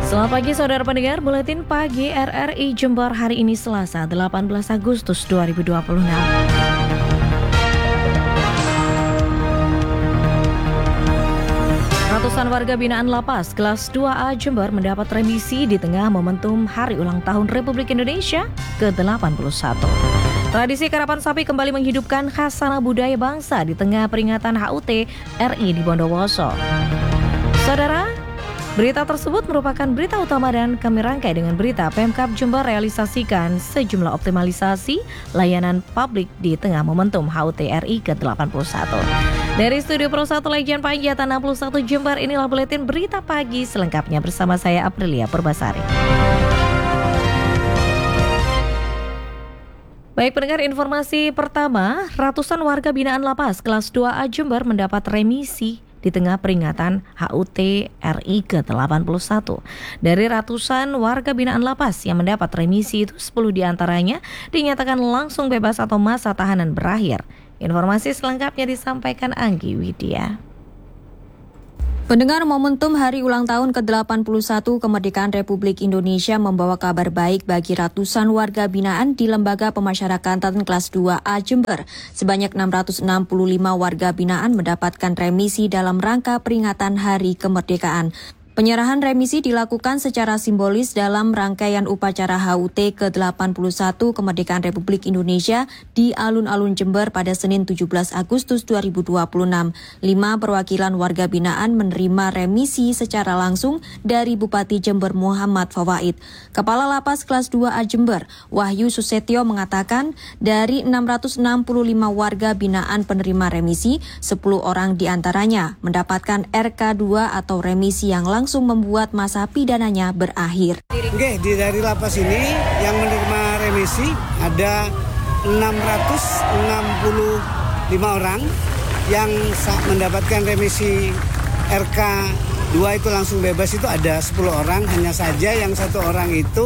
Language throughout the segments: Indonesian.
Selamat pagi saudara pendengar, Buletin Pagi RRI Jember hari ini Selasa 18 Agustus 2026. Ratusan warga binaan Lapas kelas 2A Jember mendapat remisi di tengah momentum Hari Ulang Tahun Republik Indonesia ke-81. Tradisi karapan sapi kembali menghidupkan khasanah budaya bangsa di tengah peringatan HUT RI di Bondowoso. Saudara, berita tersebut merupakan berita utama dan kami rangkai dengan berita Pemkab Jember realisasikan sejumlah optimalisasi layanan publik di tengah momentum HUT RI ke-81. Dari Studio Pro 1 Legend Panjatan 61 Jember, inilah Buletin Berita Pagi selengkapnya bersama saya Aprilia Purbasari. Baik pendengar, informasi pertama, ratusan warga binaan Lapas kelas 2A Jember mendapat remisi di tengah peringatan HUT RI ke-81. Dari ratusan warga binaan Lapas yang mendapat remisi itu, 10 diantaranya dinyatakan langsung bebas atau masa tahanan berakhir. Informasi selengkapnya disampaikan Anggi Widya. Pendengar, momentum Hari Ulang Tahun ke-81 Kemerdekaan Republik Indonesia membawa kabar baik bagi ratusan warga binaan di Lembaga Pemasyarakatan kelas 2A Jember. Sebanyak 665 warga binaan mendapatkan remisi dalam rangka peringatan Hari Kemerdekaan. Penyerahan remisi dilakukan secara simbolis dalam rangkaian upacara HUT ke-81 Kemerdekaan Republik Indonesia di Alun-Alun Jember pada Senin 17 Agustus 2026. 5 perwakilan warga binaan menerima remisi secara langsung dari Bupati Jember Muhammad Fawaid. Kepala Lapas kelas 2A Jember, Wahyu Susetyo mengatakan dari 665 warga binaan penerima remisi, 10 orang diantaranya mendapatkan RK2 atau remisi yang langsung membuat masa pidananya berakhir. Oke, dari lapas ini yang menerima remisi ada 665 orang yang mendapatkan remisi RK2 itu langsung bebas, itu ada 10 orang. Hanya saja yang 1 orang itu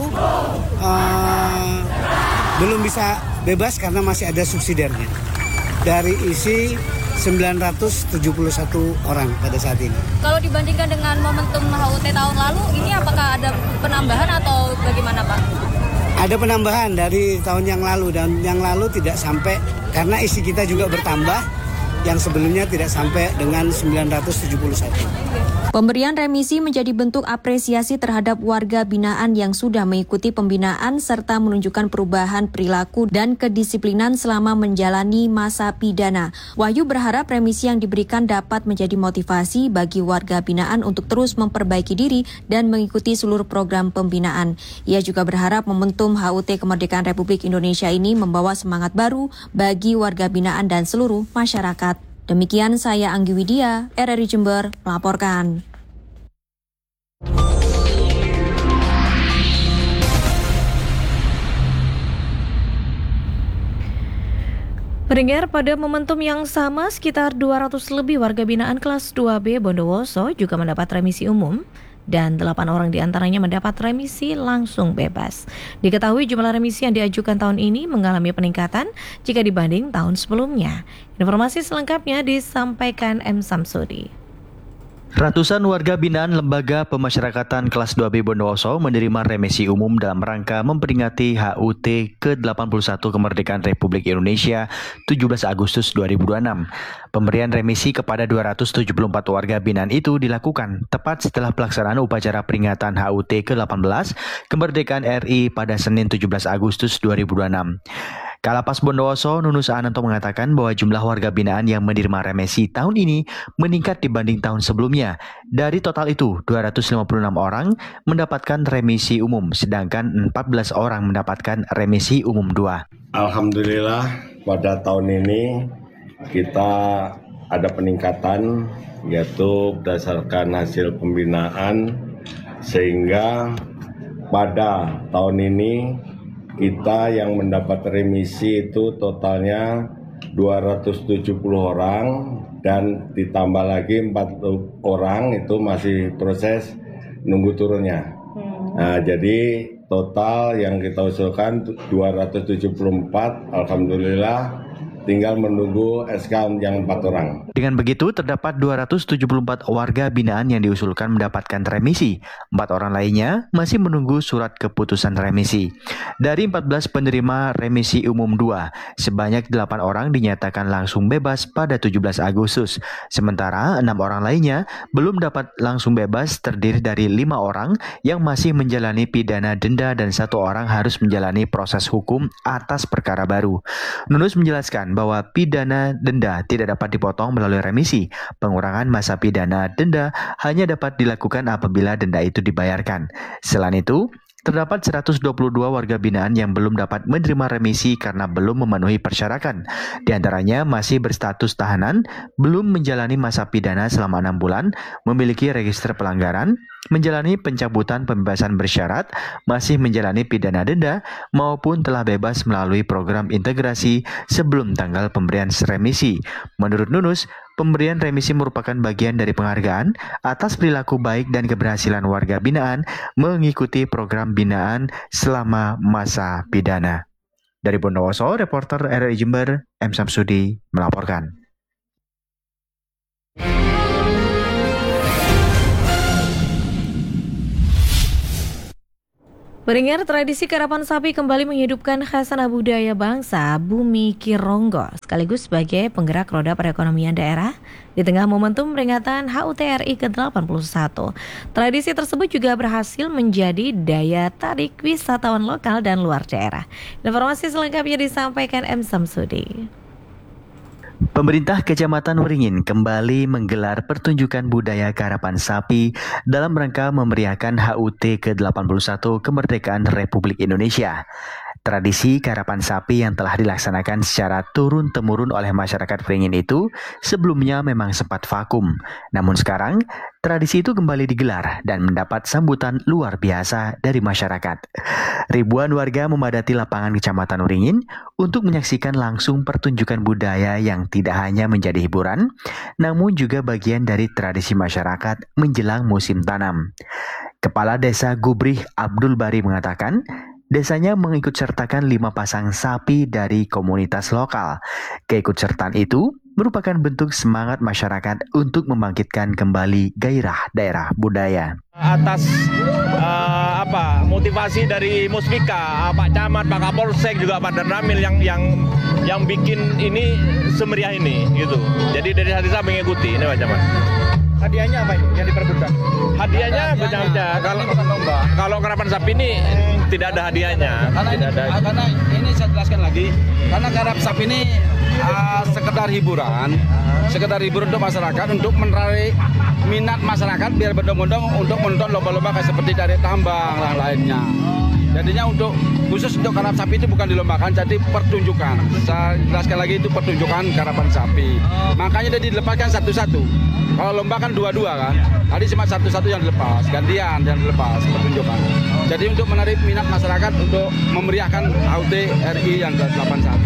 belum bisa bebas karena masih ada subsidiarnya. Dari isi 971 orang pada saat ini. Kalau dibandingkan dengan momentum HUT tahun lalu, ini apakah ada penambahan atau bagaimana Pak? Ada penambahan dari tahun yang lalu, dan yang lalu tidak sampai karena isi kita juga bertambah, yang sebelumnya tidak sampai dengan 971. Pemberian remisi menjadi bentuk apresiasi terhadap warga binaan yang sudah mengikuti pembinaan serta menunjukkan perubahan perilaku dan kedisiplinan selama menjalani masa pidana. Wahyu berharap remisi yang diberikan dapat menjadi motivasi bagi warga binaan untuk terus memperbaiki diri dan mengikuti seluruh program pembinaan. Ia juga berharap momentum HUT Kemerdekaan Republik Indonesia ini membawa semangat baru bagi warga binaan dan seluruh masyarakat. Demikian saya Anggi Widya, RRI Jember, melaporkan. Pendengar, pada momentum yang sama, sekitar 200 lebih warga binaan kelas 2B Bondowoso juga mendapat remisi umum dan 8 orang diantaranya mendapat remisi langsung bebas. Diketahui jumlah remisi yang diajukan tahun ini mengalami peningkatan jika dibanding tahun sebelumnya. Informasi selengkapnya disampaikan M. Samsudi. Ratusan warga binaan Lembaga Pemasyarakatan kelas 2B Bondowoso menerima remisi umum dalam rangka memperingati HUT ke-81 Kemerdekaan Republik Indonesia 17 Agustus 2026. Pemberian remisi kepada 274 warga binaan itu dilakukan tepat setelah pelaksanaan upacara peringatan HUT ke-18 Kemerdekaan RI pada Senin 17 Agustus 2026. Kalapas Bondowoso Nunus Ananto mengatakan bahwa jumlah warga binaan yang menerima remisi tahun ini meningkat dibanding tahun sebelumnya. Dari total itu, 256 orang mendapatkan remisi umum, sedangkan 14 orang mendapatkan remisi umum 2. Alhamdulillah pada tahun ini kita ada peningkatan, yaitu berdasarkan hasil pembinaan, sehingga pada tahun ini kita yang mendapat remisi itu totalnya 270 orang dan ditambah lagi 40 orang itu masih proses nunggu turunnya. Nah, jadi total yang kita usulkan 274, alhamdulillah tinggal menunggu SK yang 4 orang. Dengan begitu, terdapat 274 warga binaan yang diusulkan mendapatkan remisi. 4 orang lainnya masih menunggu surat keputusan remisi. Dari 14 penerima remisi umum 2, sebanyak 8 orang dinyatakan langsung bebas pada 17 Agustus. Sementara 6 orang lainnya belum dapat langsung bebas, terdiri dari 5 orang yang masih menjalani pidana denda dan 1 orang harus menjalani proses hukum atas perkara baru. Nunus menjelaskan bahwa pidana denda tidak dapat dipotong melalui remisi. Pengurangan masa pidana denda hanya dapat dilakukan apabila denda itu dibayarkan. Selain itu, terdapat 122 warga binaan yang belum dapat menerima remisi karena belum memenuhi persyaratan. Di antaranya masih berstatus tahanan, belum menjalani masa pidana selama 6 bulan, memiliki register pelanggaran, menjalani pencabutan pembebasan bersyarat, masih menjalani pidana denda, maupun telah bebas melalui program integrasi sebelum tanggal pemberian remisi. Menurut Nunus, pemberian remisi merupakan bagian dari penghargaan atas perilaku baik dan keberhasilan warga binaan mengikuti program binaan selama masa pidana. Dari Bondowoso, reporter RRI Jember, M. Samsudi melaporkan. Pendengar, tradisi karapan sapi kembali menghidupkan khasanah budaya bangsa Bumi Kironggo sekaligus sebagai penggerak roda perekonomian daerah di tengah momentum peringatan HUT RI ke-81. Tradisi tersebut juga berhasil menjadi daya tarik wisatawan lokal dan luar daerah. Informasi selengkapnya disampaikan M. Samsudi. Pemerintah Kecamatan Waringin kembali menggelar pertunjukan budaya karapan sapi dalam rangka memeriahkan HUT ke-81 kemerdekaan Republik Indonesia. Tradisi karapan sapi yang telah dilaksanakan secara turun-temurun oleh masyarakat Waringin itu sebelumnya memang sempat vakum. Namun sekarang, tradisi itu kembali digelar dan mendapat sambutan luar biasa dari masyarakat. Ribuan warga memadati lapangan Kecamatan Waringin untuk menyaksikan langsung pertunjukan budaya yang tidak hanya menjadi hiburan, namun juga bagian dari tradisi masyarakat menjelang musim tanam. Kepala Desa Gubrih Abdul Bari mengatakan, desanya mengikutsertakan 5 pasang sapi dari komunitas lokal. Keikutsertaan itu merupakan bentuk semangat masyarakat untuk membangkitkan kembali gairah daerah budaya. Atas motivasi dari Muspika, Pak Camat, Pak Kapolsek, juga Pak Danramil yang bikin ini semeriah ini gitu. Jadi dari hati saya mengikuti ini Pak Camat. Hadiahnya apa itu yang diperebutkan? Hadiahnya macam-macam. Kalau karapan sapi ini tidak ada hadiahnya. Karena ini saya jelaskan lagi. Karena karapan sapi ini sekedar hiburan untuk masyarakat, untuk menarik minat masyarakat biar berbondong-bondong untuk menonton lomba-lomba kayak seperti dari tambang dan lainnya. Jadinya khusus untuk karapan sapi itu bukan dilombakan, jadi pertunjukan. Saya jelaskan lagi, itu pertunjukan karapan sapi. Makanya dia dilepaskan satu-satu. Kalau lomba kan dua-dua kan. Tadi cuma satu-satu yang dilepas, gantian yang dilepas pertunjukan. Jadi untuk menarik minat masyarakat untuk memeriahkan HUT RI yang ke-81.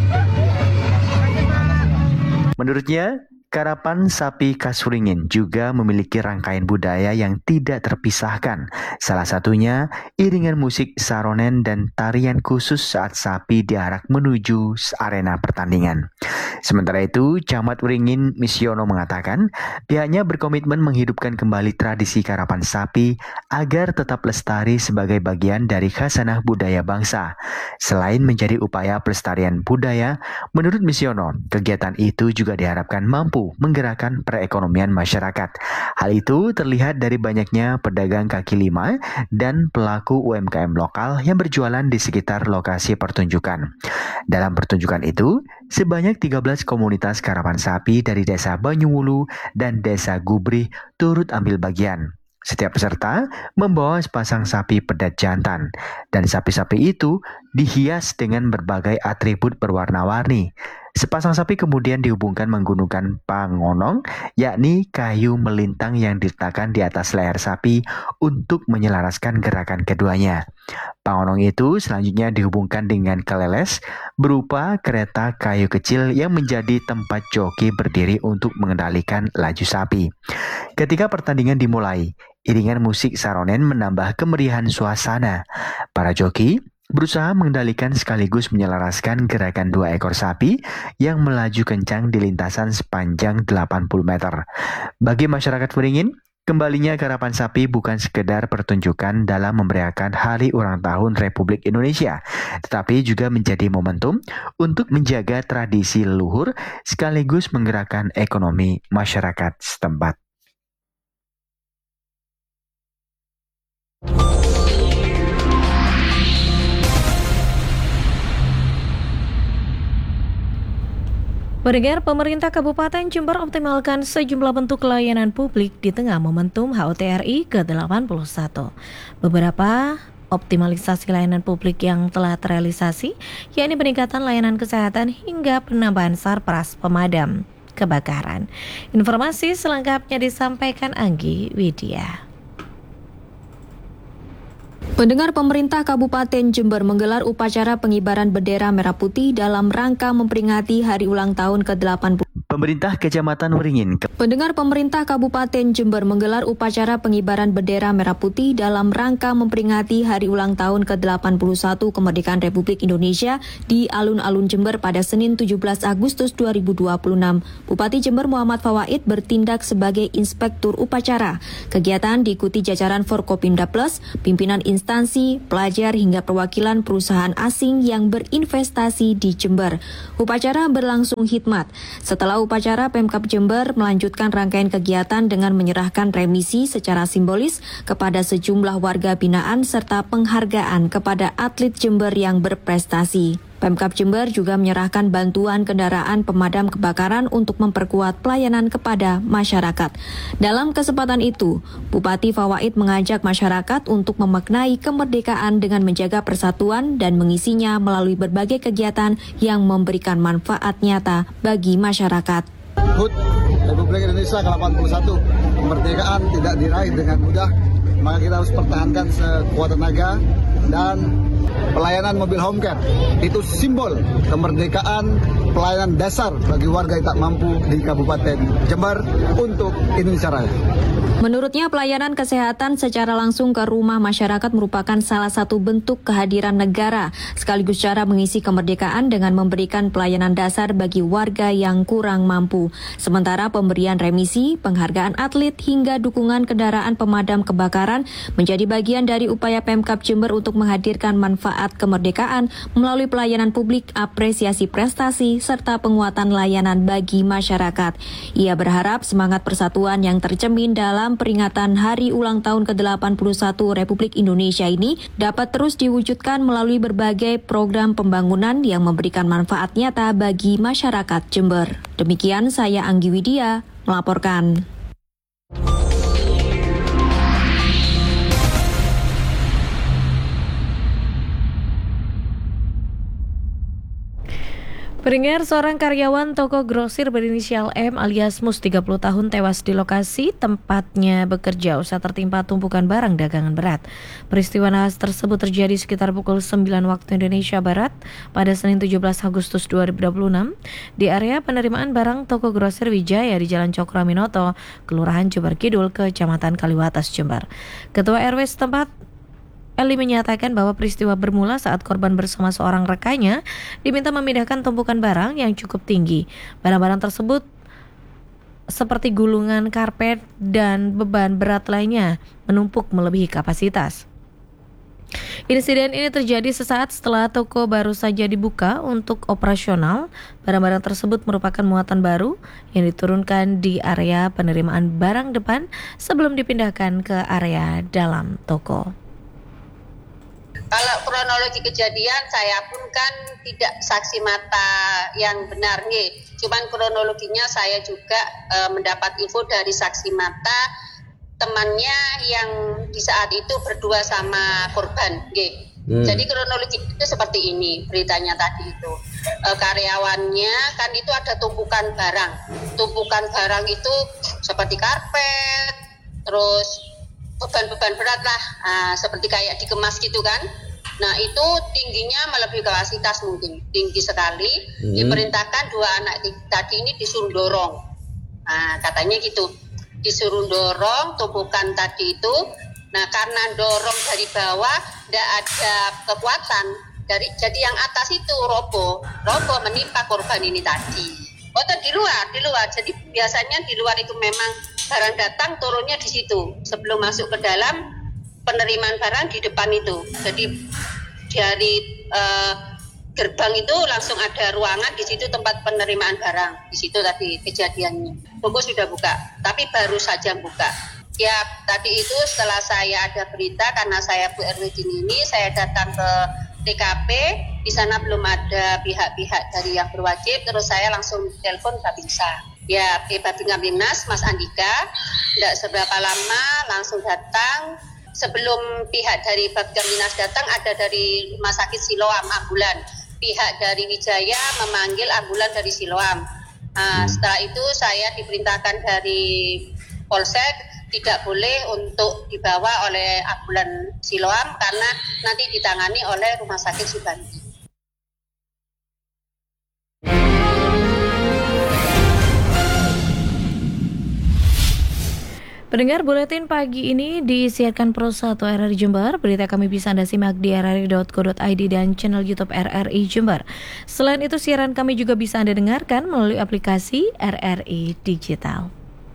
Menurutnya, karapan sapi khas Waringin juga memiliki rangkaian budaya yang tidak terpisahkan. Salah satunya iringan musik saronen dan tarian khusus saat sapi diarak menuju arena pertandingan. Sementara itu, Camat Waringin Misiono mengatakan pihaknya berkomitmen menghidupkan kembali tradisi karapan sapi agar tetap lestari sebagai bagian dari khasanah budaya bangsa. Selain menjadi upaya pelestarian budaya, menurut Misiono, kegiatan itu juga diharapkan mampu menggerakkan perekonomian masyarakat. Hal itu terlihat dari banyaknya pedagang kaki lima dan pelaku UMKM lokal yang berjualan di sekitar lokasi pertunjukan. Dalam pertunjukan itu, sebanyak 13 komunitas karapan sapi dari Desa Banyuwulu dan Desa Gubrih turut ambil bagian. Setiap peserta membawa sepasang sapi pedat jantan, dan sapi-sapi itu dihias dengan berbagai atribut berwarna-warni. Sepasang sapi kemudian dihubungkan menggunakan pangonong, yakni kayu melintang yang diletakkan di atas leher sapi untuk menyelaraskan gerakan keduanya. Pangonong itu selanjutnya dihubungkan dengan keleles berupa kereta kayu kecil yang menjadi tempat joki berdiri untuk mengendalikan laju sapi. Ketika pertandingan dimulai, iringan musik saronen menambah kemeriahan suasana. Para joki berusaha mengendalikan sekaligus menyelaraskan gerakan 2 ekor sapi yang melaju kencang di lintasan sepanjang 80 meter. Bagi masyarakat Waringin, kembalinya karapan sapi bukan sekedar pertunjukan dalam memeriahkan Hari Ulang Tahun Republik Indonesia, tetapi juga menjadi momentum untuk menjaga tradisi leluhur sekaligus menggerakkan ekonomi masyarakat setempat. Pendengar, pemerintah Kabupaten Jember optimalkan sejumlah bentuk layanan publik di tengah momentum HUT RI ke-81. Beberapa optimalisasi layanan publik yang telah terrealisasi, yakni peningkatan layanan kesehatan hingga penambahan sarpras pemadam kebakaran. Informasi selengkapnya disampaikan Anggi Widya. Pendengar, pemerintah Kabupaten Jember menggelar upacara pengibaran bendera merah putih dalam rangka memperingati Hari Ulang Tahun ke-80. Pemerintah Kecamatan Waringin. Pendengar, pemerintah Kabupaten Jember menggelar upacara pengibaran bendera merah putih dalam rangka memperingati Hari Ulang Tahun ke-81 Kemerdekaan Republik Indonesia di Alun-Alun Jember pada Senin 17 Agustus 2026. Bupati Jember Muhammad Fawaid bertindak sebagai inspektur upacara. Kegiatan diikuti jajaran Forkopimda Plus, pimpinan instansi, pelajar hingga perwakilan perusahaan asing yang berinvestasi di Jember. Upacara berlangsung hikmat. Setelah upacara, Pemkab Jember melanjutkan rangkaian kegiatan dengan menyerahkan remisi secara simbolis kepada sejumlah warga binaan serta penghargaan kepada atlet Jember yang berprestasi. Pemkab Jember juga menyerahkan bantuan kendaraan pemadam kebakaran untuk memperkuat pelayanan kepada masyarakat. Dalam kesempatan itu, Bupati Fawaid mengajak masyarakat untuk memaknai kemerdekaan dengan menjaga persatuan dan mengisinya melalui berbagai kegiatan yang memberikan manfaat nyata bagi masyarakat. HUT Republik Indonesia ke-81, kemerdekaan tidak diraih dengan mudah, maka kita harus pertahankan sekuat tenaga. Dan pelayanan mobil home care itu simbol kemerdekaan, pelayanan dasar bagi warga yang tak mampu di Kabupaten Jember untuk Indonesia Raya. Menurutnya, pelayanan kesehatan secara langsung ke rumah masyarakat merupakan salah satu bentuk kehadiran negara, sekaligus cara mengisi kemerdekaan dengan memberikan pelayanan dasar bagi warga yang kurang mampu. Sementara pemberian remisi, penghargaan atlet, hingga dukungan kendaraan pemadam kebakaran menjadi bagian dari upaya Pemkab Jember untuk menghadirkan manfaat kemerdekaan melalui pelayanan publik, apresiasi prestasi, serta penguatan layanan bagi masyarakat. Ia berharap semangat persatuan yang tercermin dalam peringatan Hari Ulang Tahun ke-81 Republik Indonesia ini dapat terus diwujudkan melalui berbagai program pembangunan yang memberikan manfaat nyata bagi masyarakat Jember. Demikian saya Anggi Widya melaporkan. Pendengar, seorang karyawan toko grosir berinisial M alias Mus 30 tahun tewas di lokasi tempatnya bekerja usai tertimpa tumpukan barang dagangan berat. Peristiwa naas tersebut terjadi sekitar pukul 9 waktu Indonesia Barat pada Senin 17 Agustus 2026 di area penerimaan barang toko grosir Wijaya di Jalan Cokroaminoto, Kelurahan Jember Kidul, Kecamatan Kaliwates, Jember. Ketua RW setempat Eli menyatakan bahwa peristiwa bermula saat korban bersama seorang rekannya diminta memindahkan tumpukan barang yang cukup tinggi. Barang-barang tersebut seperti gulungan karpet dan beban berat lainnya menumpuk melebihi kapasitas. Insiden ini terjadi sesaat setelah toko baru saja dibuka untuk operasional. Barang-barang tersebut merupakan muatan baru yang diturunkan di area penerimaan barang depan sebelum dipindahkan ke area dalam toko. Kalau kronologi kejadian saya pun kan tidak saksi mata yang benar nih. Cuman kronologinya saya juga mendapat info dari saksi mata temannya yang di saat itu berdua sama korban. Jadi kronologi itu seperti ini beritanya tadi itu. Karyawannya kan itu ada tumpukan barang. Tumpukan barang itu seperti karpet, terus beban-beban berat lah, seperti kayak dikemas gitu kan. Nah itu tingginya melebihi kapasitas, mungkin tinggi sekali. Diperintahkan dua anak tadi ini disuruh dorong. Nah katanya gitu, disuruh dorong tumpukan tadi itu Nah, karena dorong dari bawah tidak ada kekuatan jadi yang atas itu roboh menimpa korban ini tadi. Di luar. Jadi biasanya di luar itu memang barang datang turunnya di situ. Sebelum masuk ke dalam penerimaan barang di depan itu. Jadi dari gerbang itu langsung ada ruangan di situ tempat penerimaan barang. Di situ tadi kejadiannya. Toko sudah buka, tapi baru saja buka. Ya, tadi itu setelah saya ada berita karena saya Bu RW ini, saya datang ke TKP, di sana belum ada pihak-pihak dari yang berwajib, terus saya langsung telepon Babinsa. Ya, Babinkamtibnas, Mas Andika, tidak seberapa lama langsung datang. Sebelum pihak dari Babinkamtibnas datang, ada dari Rumah Sakit Siloam, ambulan. Pihak dari Wijaya memanggil ambulan dari Siloam. Setelah itu saya diperintahkan dari Polsek, tidak boleh untuk dibawa oleh ambulan Siloam karena nanti ditangani oleh Rumah Sakit Subandi. Pendengar, buletin pagi ini disiarkan Pro 1 RRI Jember. Berita kami bisa Anda simak di rri.co.id dan channel YouTube RRI Jember. Selain itu, siaran kami juga bisa Anda dengarkan melalui aplikasi RRI Digital.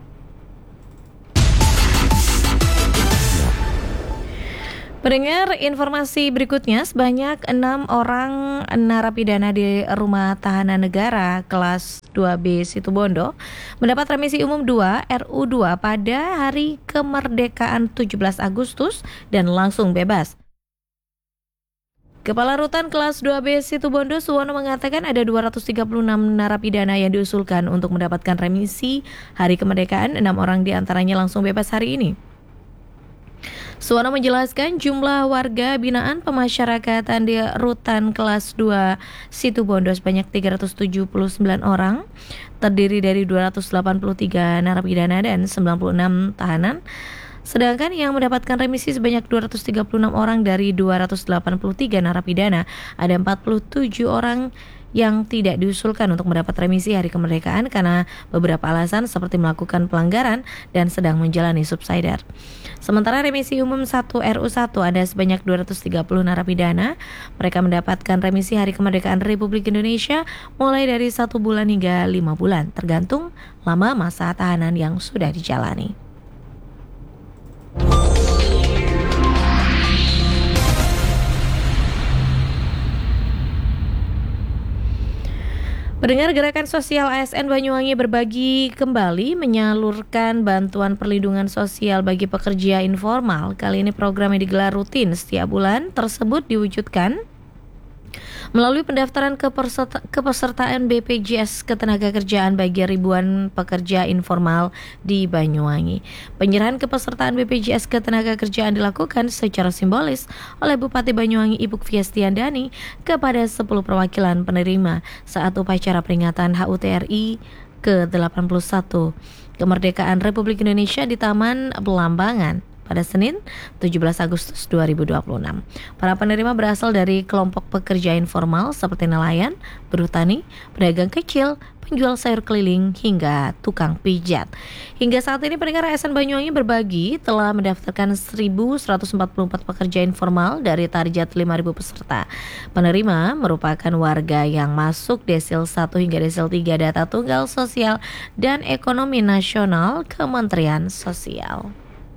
Pendengar, informasi berikutnya, sebanyak 6 orang narapidana di Rumah Tahanan Negara kelas 2B Situbondo mendapat remisi umum 2 RU2 pada hari kemerdekaan 17 Agustus dan langsung bebas. Kepala Rutan kelas 2B Situbondo Suwono mengatakan ada 236 narapidana yang diusulkan untuk mendapatkan remisi hari kemerdekaan, 6 orang diantaranya langsung bebas hari ini. Suwono menjelaskan jumlah warga binaan pemasyarakatan di Rutan kelas 2 Situbondo sebanyak 379 orang, terdiri dari 283 narapidana dan 96 tahanan. Sedangkan yang mendapatkan remisi sebanyak 236 orang dari 283 narapidana, ada 47 orang yang tidak diusulkan untuk mendapat remisi hari kemerdekaan karena beberapa alasan seperti melakukan pelanggaran dan sedang menjalani subsidiar. Sementara remisi umum 1 RU1 ada sebanyak 230 narapidana. Mereka mendapatkan remisi hari kemerdekaan Republik Indonesia mulai dari 1 bulan hingga 5 bulan, tergantung lama masa tahanan yang sudah dijalani. Pendengar, gerakan sosial ASN Banyuwangi berbagi kembali menyalurkan bantuan perlindungan sosial bagi pekerja informal. Kali ini program yang digelar rutin setiap bulan tersebut diwujudkan melalui pendaftaran kepesertaan BPJS Ketenagakerjaan bagi ribuan pekerja informal di Banyuwangi. Penyerahan kepesertaan BPJS Ketenagakerjaan dilakukan secara simbolis oleh Bupati Banyuwangi Ibu Fiestiandani kepada 10 perwakilan penerima saat upacara peringatan HUT RI ke-81 Kemerdekaan Republik Indonesia di Taman Belambangan pada Senin 17 Agustus 2026. Para penerima berasal dari kelompok pekerja informal seperti nelayan, buruh tani, pedagang kecil, penjual sayur keliling, hingga tukang pijat. Hingga saat ini pendengar ASN Banyuwangi berbagi telah mendaftarkan 1.144 pekerja informal dari target 5.000 peserta. Penerima merupakan warga yang masuk Desil 1 hingga Desil 3 Data Tunggal Sosial dan Ekonomi Nasional Kementerian Sosial.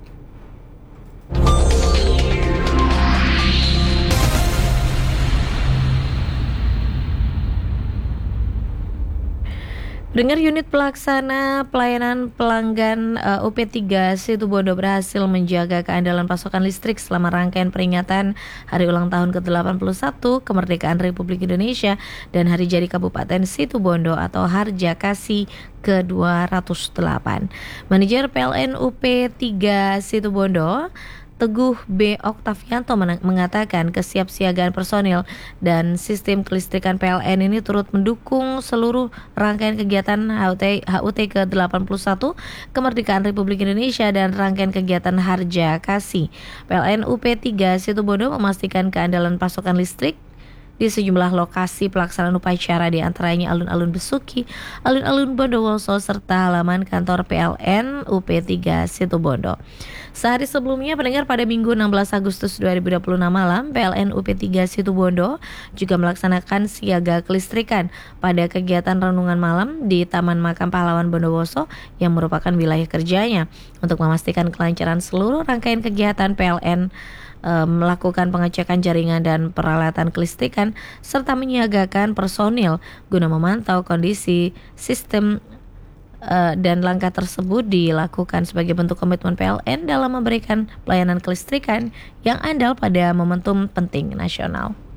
Dengar, unit pelaksana pelayanan pelanggan UP3 Situbondo berhasil menjaga keandalan pasokan listrik selama rangkaian peringatan Hari Ulang Tahun ke-81 Kemerdekaan Republik Indonesia dan Hari Jadi Kabupaten Situbondo atau Harjakasi ke-208. Manajer PLN UP3 Situbondo Teguh B. Oktavianto mengatakan kesiapsiagaan personil dan sistem kelistrikan PLN ini turut mendukung seluruh rangkaian kegiatan HUT ke-81 Kemerdekaan Republik Indonesia dan rangkaian kegiatan Harjakasi. PLN UP3 Situbondo memastikan keandalan pasokan listrik di sejumlah lokasi pelaksanaan upacara, di antaranya alun-alun Besuki, alun-alun Bondowoso, serta halaman kantor PLN UP3 Situbondo. Sehari sebelumnya, pendengar, pada Minggu 16 Agustus 2026 malam, PLN UP3 Situbondo juga melaksanakan siaga kelistrikan pada kegiatan renungan malam di Taman Makam Pahlawan Bondowoso yang merupakan wilayah kerjanya. Untuk memastikan kelancaran seluruh rangkaian kegiatan, PLN melakukan pengecekan jaringan dan peralatan kelistrikan serta menyiagakan personil guna memantau kondisi sistem, dan langkah tersebut dilakukan sebagai bentuk komitmen PLN dalam memberikan pelayanan kelistrikan yang andal pada momentum penting nasional.